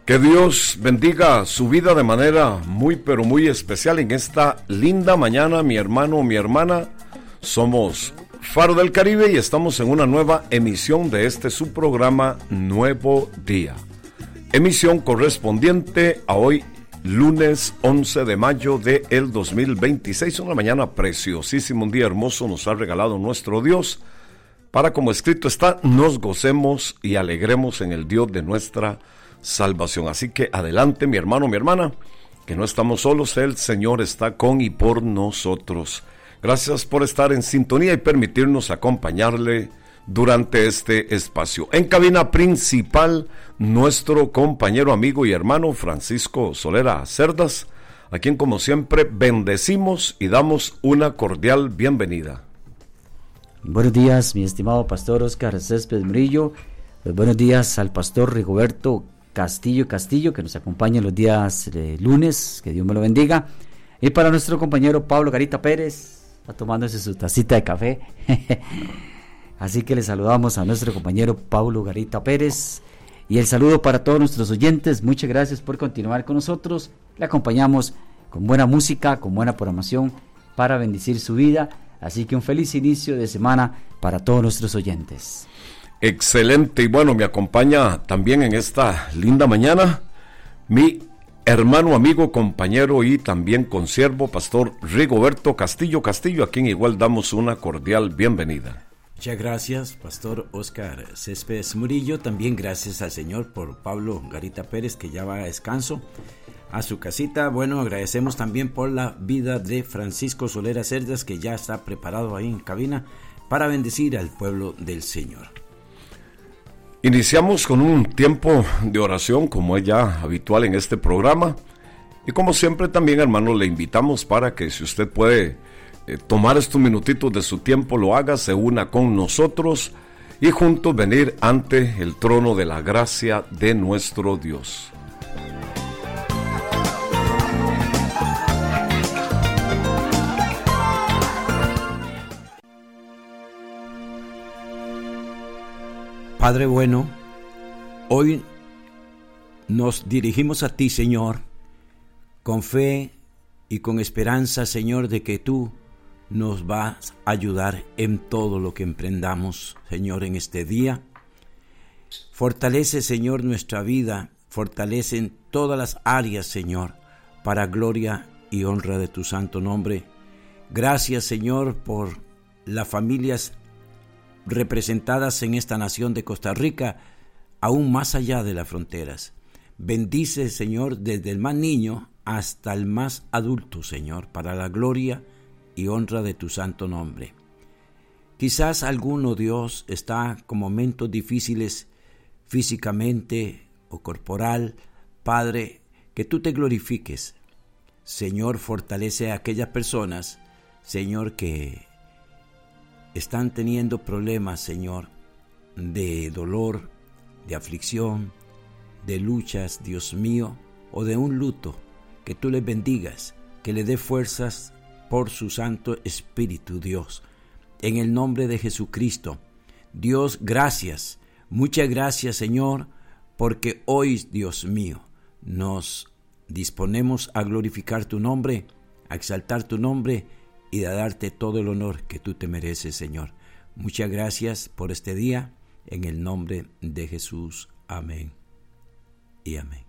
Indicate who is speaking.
Speaker 1: Que Dios bendiga su vida de manera muy pero muy especial en esta linda mañana, mi hermano, mi hermana. Somos Faro del Caribe y estamos en una nueva emisión de este su programa Nuevo Día. Emisión correspondiente a hoy, lunes 11 de mayo del 2026. Una mañana preciosísima, un día hermoso nos ha regalado nuestro Dios para, como escrito está, nos gocemos y alegremos en el Dios de nuestra salvación. Así que adelante, mi hermano, mi hermana, que no estamos solos, el Señor está con y por nosotros. Gracias por estar en sintonía y permitirnos acompañarle durante este espacio. En cabina principal, nuestro compañero, amigo y hermano Francisco Solera Cerdas, a quien como siempre bendecimos y damos una cordial bienvenida.
Speaker 2: Buenos días, mi estimado pastor Óscar Céspedes Murillo. Buenos días al pastor Rigoberto Castillo, que nos acompaña los días lunes, que Dios me lo bendiga. Y para nuestro compañero Pablo Garita Pérez, está tomándose su tacita de café. Así que le saludamos a nuestro compañero Pablo Garita Pérez. Y el saludo para todos nuestros oyentes. Muchas gracias por continuar con nosotros. Le acompañamos con buena música, con buena programación para bendecir su vida. Así que un feliz inicio de semana para todos nuestros oyentes.
Speaker 1: Excelente, y bueno, me acompaña también en esta linda mañana mi hermano, amigo, compañero y también consiervo, pastor Rigoberto Castillo, a quien igual damos una cordial bienvenida.
Speaker 3: Muchas gracias, pastor Óscar Céspedes Murillo. También gracias al Señor por Pablo Garita Pérez, que ya va a descanso a su casita. Bueno, agradecemos también por la vida de Francisco Solera Cerdas, que ya está preparado ahí en cabina para bendecir al pueblo del Señor.
Speaker 1: Iniciamos con un tiempo de oración, como es ya habitual en este programa, y como siempre también, hermano, le invitamos para que, si usted puede tomar estos minutitos de su tiempo, lo haga, se una con nosotros y juntos venir ante el trono de la gracia de nuestro Dios.
Speaker 3: Padre bueno, hoy nos dirigimos a ti, Señor, con fe y con esperanza, Señor, de que tú nos vas a ayudar en todo lo que emprendamos, Señor, en este día. Fortalece, Señor, nuestra vida, fortalece en todas las áreas, Señor, para gloria y honra de tu santo nombre. Gracias, Señor, por las familias representadas en esta nación de Costa Rica, aún más allá de las fronteras. Bendice, Señor, desde el más niño hasta el más adulto, Señor, para la gloria y honra de tu santo nombre. Quizás alguno, Dios, está con momentos difíciles físicamente o corporal. Padre, que tú te glorifiques. Señor, fortalece a aquellas personas, Señor, que están teniendo problemas, Señor, de dolor, de aflicción, de luchas, Dios mío, o de un luto. Que tú les bendigas, que les dé fuerzas por su Santo Espíritu, Dios. En el nombre de Jesucristo. Dios, gracias, muchas gracias, Señor, porque hoy, Dios mío, nos disponemos a glorificar tu nombre, a exaltar tu nombre y a darte todo el honor que tú te mereces, Señor. Muchas gracias por este día, en el nombre de Jesús. Amén y amén.